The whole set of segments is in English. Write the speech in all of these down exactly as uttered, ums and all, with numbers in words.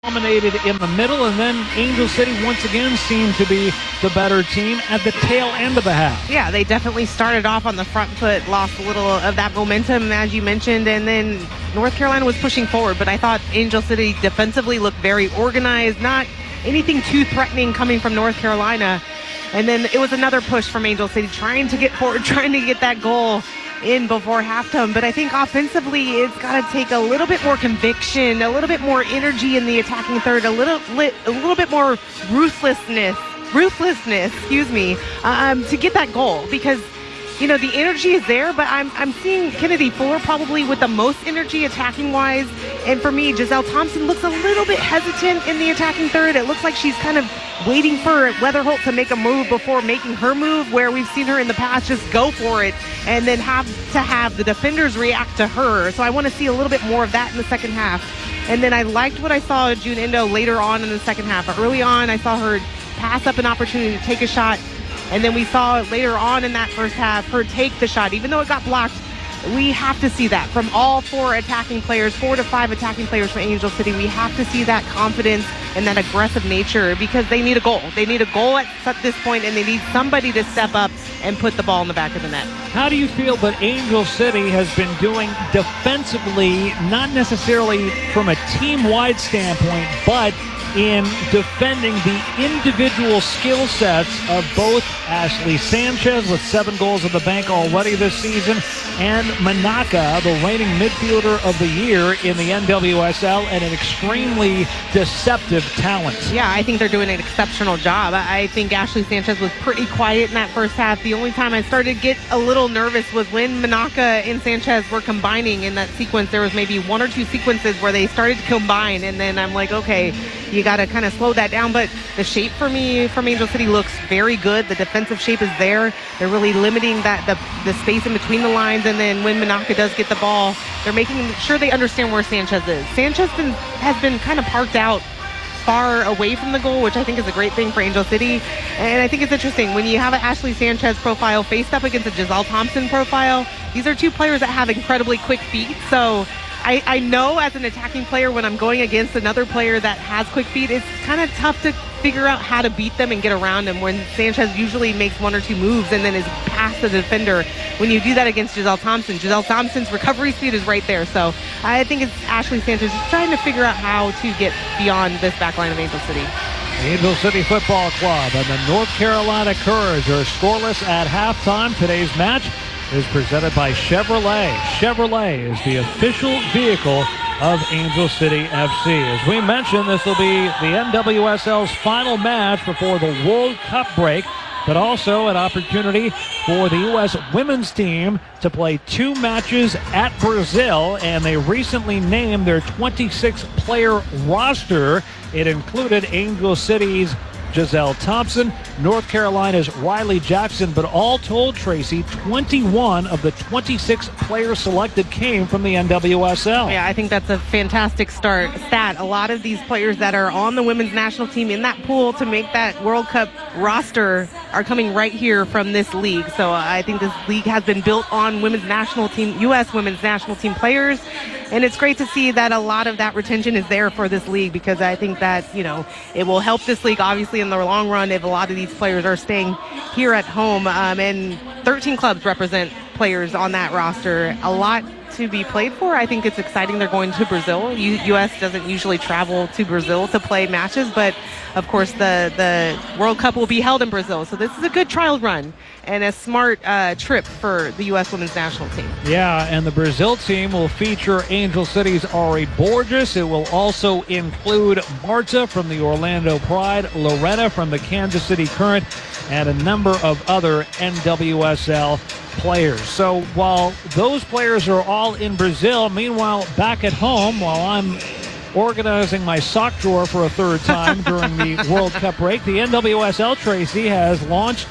dominated in the middle, and then Angel City once again seemed to be the better team at the tail end of the half. Yeah, they definitely started off on the front foot, lost a little of that momentum, as you mentioned, and then North Carolina was pushing forward, but I thought Angel City defensively looked very organized, not anything too threatening coming from North Carolina. And then it was another push from Angel City, trying to get forward, trying to get that goal in before halftime. But I think offensively, it's got to take a little bit more conviction, a little bit more energy in the attacking third, a little, a little bit more ruthlessness, ruthlessness, excuse me, um, to get that goal. Because, you know, the energy is there, but I'm I'm seeing Kennedy Fuller probably with the most energy attacking-wise. And for me, Giselle Thompson looks a little bit hesitant in the attacking third. It looks like she's kind of waiting for Weatherholt to make a move before making her move, where we've seen her in the past just go for it and then have to have the defenders react to her. So I want to see a little bit more of that in the second half. And then I liked what I saw June Endo later on in the second half. Early on, I saw her pass up an opportunity to take a shot. And then we saw later on in that first half her take the shot, even though it got blocked. We have to see that from all four attacking players, four to five attacking players for Angel City. We have to see that confidence and that aggressive nature, because they need a goal. They need a goal at this point, and they need somebody to step up and put the ball in the back of the net. How do you feel that Angel City has been doing defensively, not necessarily from a team-wide standpoint, but in defending the individual skill sets of both Ashley Sanchez with seven goals in the bank already this season, and Manaka, the reigning midfielder of the year in the N W S L, and an extremely deceptive talent? Yeah, I think they're doing an exceptional job. I think Ashley Sanchez was pretty quiet in that first half. The only time I started to get a little nervous was when Manaka and Sanchez were combining in that sequence. There was maybe one or two sequences where they started to combine, and then I'm like, okay, you got to kind of slow that down. But the shape for me from Angel City looks very good. The defensive shape is there. They're really limiting that the, the space in between the lines. And then when Manaka does get the ball, they're making sure they understand where Sanchez is. Sanchez been, has been kind of parked out far away from the goal, which I think is a great thing for Angel City. And I think it's interesting when you have an Ashley Sanchez profile faced up against a Giselle Thompson profile. These are two players that have incredibly quick feet. So I, I know as an attacking player, when I'm going against another player that has quick feet, it's kind of tough to figure out how to beat them and get around them, when Sanchez usually makes one or two moves and then is past the defender. When you do that against Giselle Thompson, Giselle Thompson's recovery speed is right there. So I think it's Ashley Sanchez just trying to figure out how to get beyond this back line of Angel City. Angel City Football Club and the North Carolina Courage are scoreless at halftime. Today's match is presented by Chevrolet. Chevrolet is the official vehicle of Angel City F C. As we mentioned, this will be the N W S L's final match before the World Cup break, but also an opportunity for the U S women's team to play two matches at Brazil, and they recently named their twenty-six player roster. It included Angel City's Giselle Thompson, North Carolina's Riley Jackson, but all told, Tracy, twenty-one of the twenty-six players selected came from the N W S L. Yeah, I think that's a fantastic start stat. A lot of these players that are on the women's national team in that pool to make that World Cup roster are coming right here from this league. So uh, I think this league has been built on women's national team, U S women's national team players. And it's great to see that a lot of that retention is there for this league, because I think that, you know, it will help this league, obviously, in the long run if a lot of these players are staying here at home. Um, and thirteen clubs represent players on that roster. A lot to be played for. I think it's exciting they're going to Brazil. U- U.S. doesn't usually travel to Brazil to play matches, but of course the, the World Cup will be held in Brazil. So this is a good trial run and a smart uh, trip for the U S women's national team. Yeah, and the Brazil team will feature Angel City's Ari Borges. It will also include Marta from the Orlando Pride, Lorena from the Kansas City Current, and a number of other N W S L players. So while those players are all in Brazil, meanwhile, back at home, while I'm organizing my sock drawer for a third time during the World Cup break, the N W S L, Tracy, has launched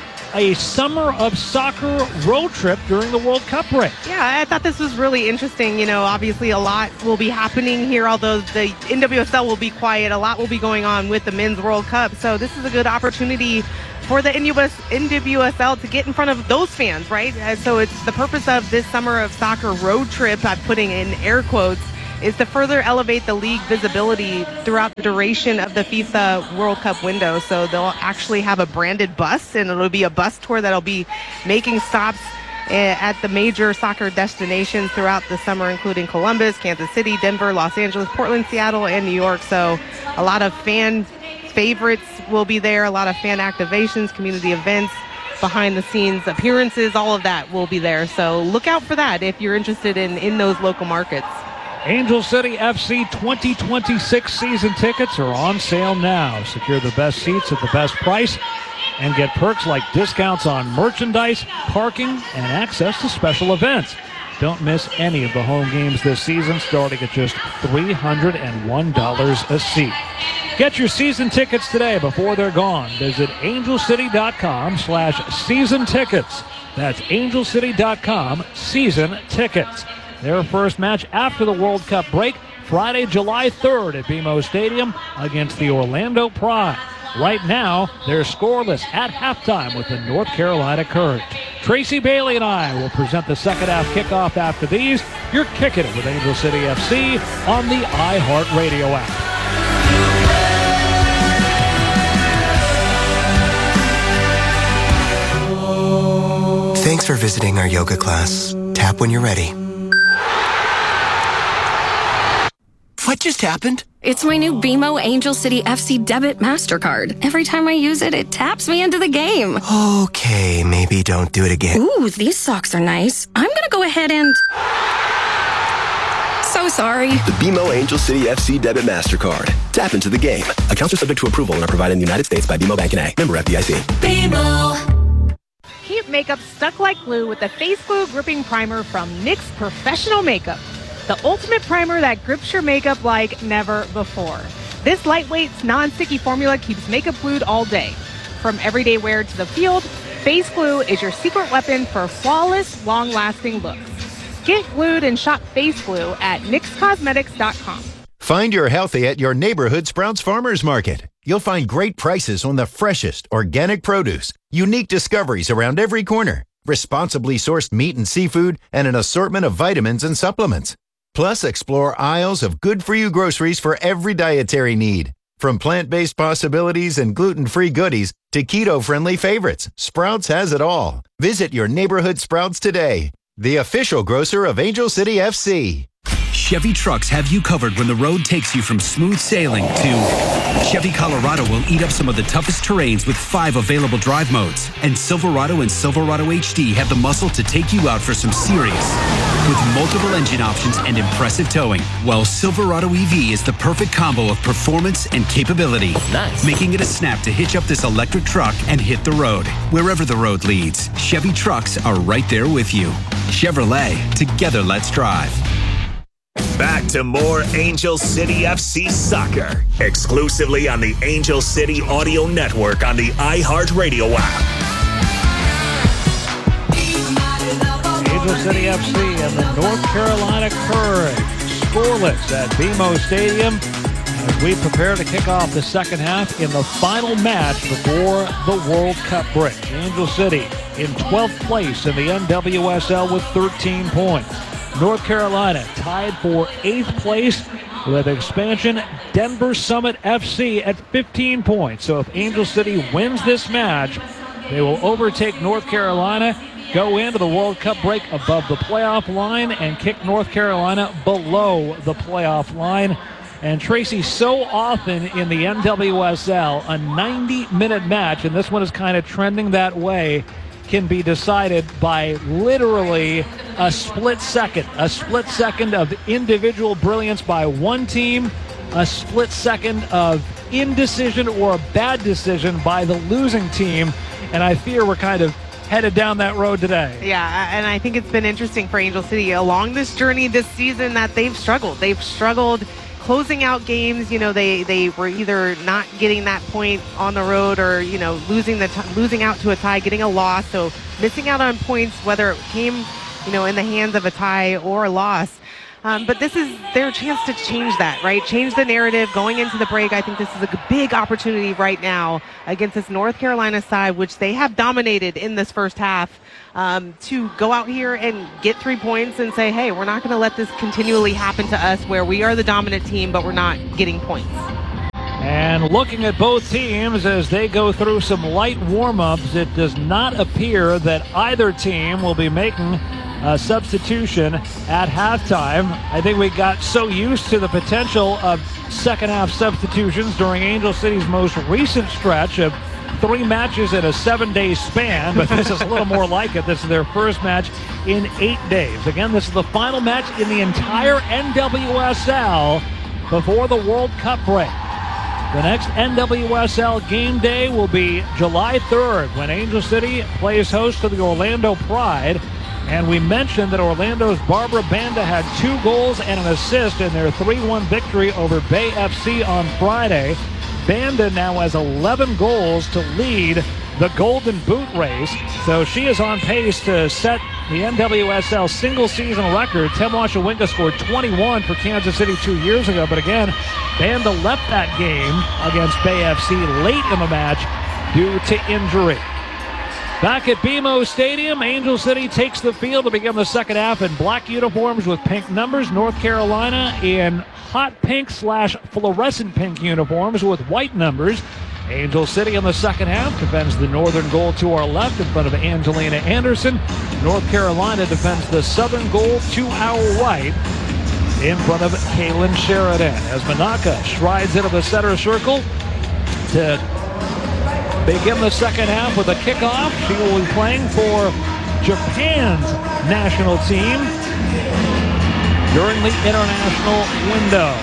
a summer of soccer road trip during the World Cup break. Yeah, I thought this was really interesting. You know, obviously a lot will be happening here, although the N W S L will be quiet. A lot will be going on with the Men's World Cup. So this is a good opportunity for the N W S L to get in front of those fans, right? And so it's the purpose of this summer of soccer road trip, I'm putting in air quotes, is to further elevate the league visibility throughout the duration of the FIFA World Cup window. So they'll actually have a branded bus, and it'll be a bus tour that'll be making stops at the major soccer destinations throughout the summer, including Columbus, Kansas City, Denver, Los Angeles, Portland, Seattle, and New York. So a lot of fan favorites will be there, a lot of fan activations, community events, behind the scenes appearances, all of that will be there. So look out for that if you're interested in, in those local markets. Angel City F C twenty twenty-six season tickets are on sale now. Secure the best seats at the best price and get perks like discounts on merchandise, parking, and access to special events. Don't miss any of the home games this season, starting at just three hundred one dollars a seat. Get your season tickets today before they're gone. Visit angelcity.com slash season tickets. That's angelcity.com season tickets. Their first match after the World Cup break, Friday, July third at B M O Stadium against the Orlando Pride. Right now, they're scoreless at halftime with the North Carolina Courage. Tracy Bailey and I will present the second half kickoff after these. You're kicking it with Angel City F C on the iHeartRadio app. Thanks for visiting our yoga class. Tap when you're ready. What just happened? It's my new B M O Angel City F C Debit MasterCard. Every time I use it, it taps me into the game. Okay, maybe don't do it again. Ooh, these socks are nice. I'm gonna go ahead and... So sorry. The B M O Angel City F C Debit MasterCard. Tap into the game. Accounts are subject to approval and are provided in the United States by B M O Bank N A. Member F D I C. B M O. Keep makeup stuck like glue with the Face Glue Gripping Primer from NYX Professional Makeup. The ultimate primer that grips your makeup like never before. This lightweight, non-sticky formula keeps makeup glued all day. From everyday wear to the field, Face Glue is your secret weapon for flawless, long-lasting looks. Get glued and shop Face Glue at nyx cosmetics dot com. Find your healthy at your neighborhood Sprouts Farmers Market. You'll find great prices on the freshest organic produce, unique discoveries around every corner, responsibly sourced meat and seafood, and an assortment of vitamins and supplements. Plus, explore aisles of good-for-you groceries for every dietary need. From plant-based possibilities and gluten-free goodies to keto-friendly favorites, Sprouts has it all. Visit your neighborhood Sprouts today, the official grocer of Angel City F C. Chevy trucks have you covered when the road takes you from smooth sailing to Chevy Colorado will eat up some of the toughest terrains with five available drive modes. And Silverado and Silverado H D have the muscle to take you out for some serious. With multiple engine options and impressive towing, while Silverado E V is the perfect combo of performance and capability. Nice. Making it a snap to hitch up this electric truck and hit the road. Wherever the road leads, Chevy trucks are right there with you. Chevrolet, together let's drive. Back to more Angel City F C soccer, exclusively on the Angel City Audio Network on the iHeartRadio app. Angel City F C and the North Carolina Courage scoreless at B M O Stadium as we prepare to kick off the second half in the final match before the World Cup break. Angel City in twelfth place in the N W S L with thirteen points. North Carolina tied for eighth place with expansion Denver Summit F C at fifteen points. So if Angel City wins this match, they will overtake North Carolina, go into the World Cup break above the playoff line, and kick North Carolina below the playoff line. And Tracy, so often in the N W S L, a ninety-minute match, and this one is kind of trending that way, can be decided by literally a split second. A split second of individual brilliance by one team, a split second of indecision or a bad decision by the losing team. And I fear we're kind of headed down that road today. Yeah, and I think it's been interesting for Angel City along this journey this season that they've struggled. They've struggled closing out games. You know, they, they were either not getting that point on the road or, you know, losing the t- losing out to a tie, getting a loss. So missing out on points, whether it came, you know, in the hands of a tie or a loss. Um, but this is their chance to change that, right? Change the narrative going into the break. I think this is a big opportunity right now against this North Carolina side, which they have dominated in this first half, um, to go out here and get three points and say, hey, we're not going to let this continually happen to us where we are the dominant team, but we're not getting points. And looking at both teams as they go through some light warm-ups, it does not appear that either team will be making a substitution at halftime. I think we got so used to the potential of second-half substitutions during Angel City's most recent stretch of three matches in a seven-day span, but this is a little more like it. This is their first match in eight days. Again, this is the final match in the entire N W S L before the World Cup break. The next N W S L game day will be July third when Angel City plays host to the Orlando Pride. And we mentioned that Orlando's Barbara Banda had two goals and an assist in their three one victory over Bay F C on Friday. Banda now has eleven goals to lead the Golden Boot race. So she is on pace to set the N W S L single season record. Temwasha Winka scored twenty-one for Kansas City two years ago. But again, Banda left that game against Bay F C late in the match due to injury. Back at B M O Stadium, Angel City takes the field to begin the second half in black uniforms with pink numbers. North Carolina in hot pink slash fluorescent pink uniforms with white numbers. Angel City in the second half defends the northern goal to our left in front of Angelina Anderson. North Carolina defends the southern goal to our right in front of Kaylin Sheridan. As Manaka strides into the center circle to begin the second half with a kickoff. She will be playing for Japan's national team during the international window.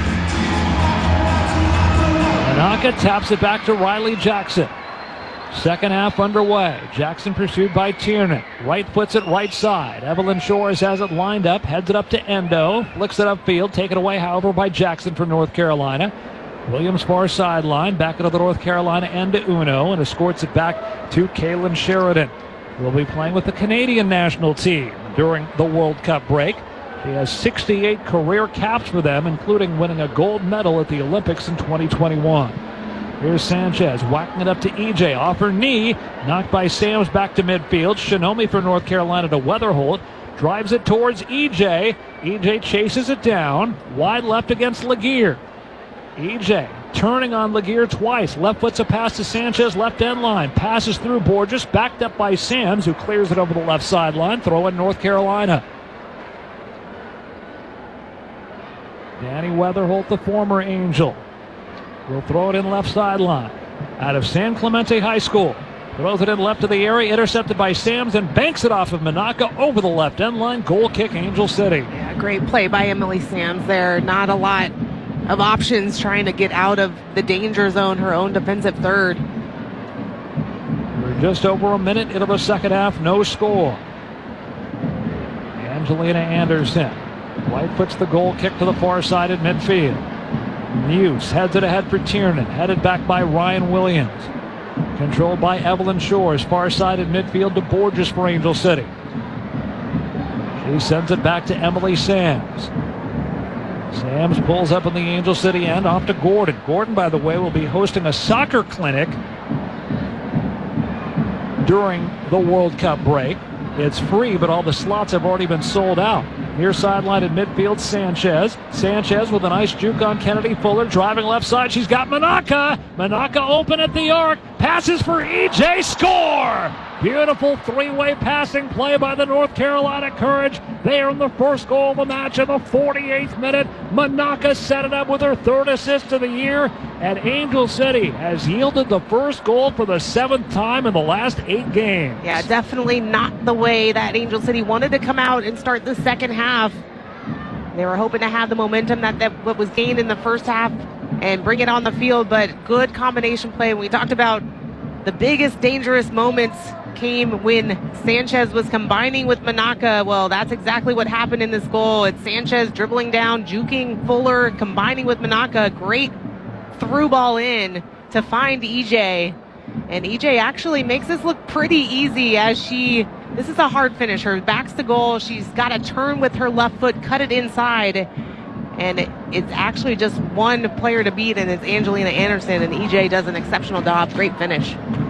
Manaka taps it back to Riley Jackson. Second half underway. Jackson pursued by Tiernan. Right foots it right side. Evelyn Shores has it lined up, heads it up to Endo, flicks it upfield, taken away, however, by Jackson for North Carolina. Williams far sideline, back into the North Carolina end to Uno, and escorts it back to Kaylin Sheridan. Will be playing with the Canadian national team during the World Cup break. She has sixty-eight career caps for them, including winning a gold medal at the Olympics in twenty twenty-one. Here's Sanchez whacking it up to E J off her knee, knocked by Sams back to midfield. Shinomi for North Carolina to Weatherholt, drives it towards E J. E J chases it down, wide left against Laguerre. E J turning on Laguerre twice. Left foots a pass to Sanchez, left end line. Passes through Borges, backed up by Sams, who clears it over the left sideline. Throw in North Carolina. Danny Weatherholt, the former Angel, will throw it in left sideline. Out of San Clemente High School. Throws it in left of the area, intercepted by Sams, and banks it off of Manaka over the left end line. Goal kick, Angel City. Yeah, great play by Emily Sams there. Not a lot of options trying to get out of the danger zone, her own defensive third. We're just over a minute into the second half, no score. Angelina Anderson. White puts the goal kick to the far side at midfield. Muse heads it ahead for Tiernan, headed back by Ryan Williams. Controlled by Evelyn Shores, far side at midfield to Borges for Angel City. She sends it back to Emily Sams. Sams pulls up in the Angel City end off to Gordon. Gordon, by the way, will be hosting a soccer clinic during the World Cup break. It's free, but all the slots have already been sold out. Near sideline at midfield, Sanchez. Sanchez with a nice juke on Kennedy Fuller, driving left side. She's got Manaka. Manaka open at the arc. Passes for E J. Score! Beautiful three-way passing play by the North Carolina Courage. They earn the first goal of the match in the forty-eighth minute. Manaka set it up with her third assist of the year. And Angel City has yielded the first goal for the seventh time in the last eight games. Yeah, definitely not the way that Angel City wanted to come out and start the second half. They were hoping to have the momentum that, that what was gained in the first half and bring it on the field, but good combination play. We talked about the biggest dangerous moments came when Sanchez was combining with Manaka. Well, that's exactly what happened in this goal. It's Sanchez dribbling down, juking Fuller, combining with Manaka. Great through ball in to find E J. And E J actually makes this look pretty easy as she, this is a hard finish. Her back's to goal. She's got to turn with her left foot, cut it inside. And it, it's actually just one player to beat, and it's Angelina Anderson. And E J does an exceptional job. Great finish.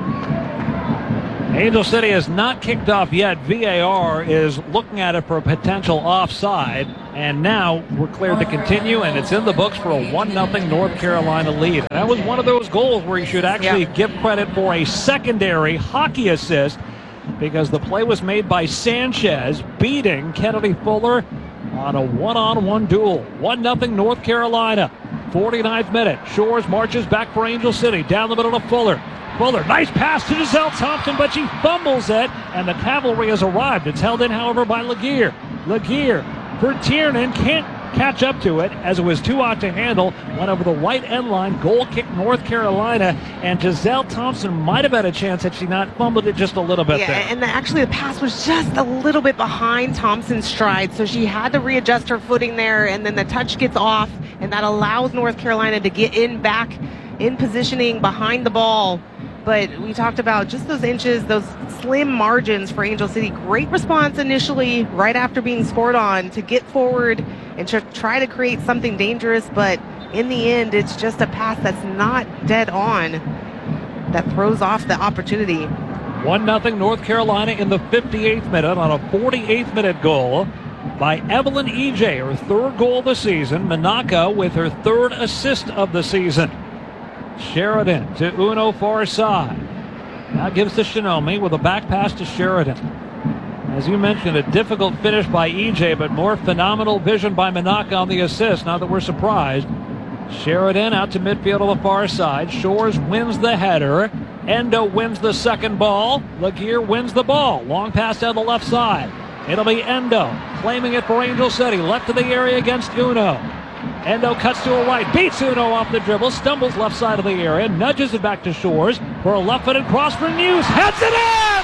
Angel City has not kicked off yet. V A R is looking at it for a potential offside. And now we're cleared to continue, and it's in the books for a one nothing North Carolina lead. And that was one of those goals where you should actually yeah. give credit for a secondary hockey assist, because the play was made by Sanchez, beating Kennedy Fuller on a one-on-one duel. one nothing North Carolina. forty-ninth minute. Shores marches back for Angel City. Down the middle to Fuller. Fuller, nice pass to Giselle Thompson, but she fumbles it, and the cavalry has arrived. It's held in, however, by Laguerre. Laguerre for Tiernan, can't catch up to it as it was too hot to handle. Went over the right end line, goal kick North Carolina, and Giselle Thompson might have had a chance had she not fumbled it just a little bit yeah, there. And the, actually the pass was just a little bit behind Thompson's stride, so she had to readjust her footing there, and then the touch gets off, and that allows North Carolina to get in back in positioning behind the ball. But we talked about just those inches, those slim margins for Angel City. Great response initially right after being scored on to get forward and to try to create something dangerous. But in the end, it's just a pass that's not dead on that throws off the opportunity. one nothing North Carolina in the fifty-eighth minute on a forty-eighth minute goal by Evelyn E J, her third goal of the season. Manaka with her third assist of the season. Sheridan to Uno far side. Now gives to Shinomi with a back pass to Sheridan. As you mentioned, a difficult finish by E J, but more phenomenal vision by Manaka on the assist. Not that we're surprised. Sheridan out to midfield on the far side. Shores wins the header. Endo wins the second ball. Laguerre wins the ball. Long pass down the left side. It'll be Endo claiming it for Angel City. Left of the area against Uno. Endo cuts to a right, beats Uno off the dribble, stumbles left side of the area, nudges it back to Shores for a left-footed cross for News, heads it in!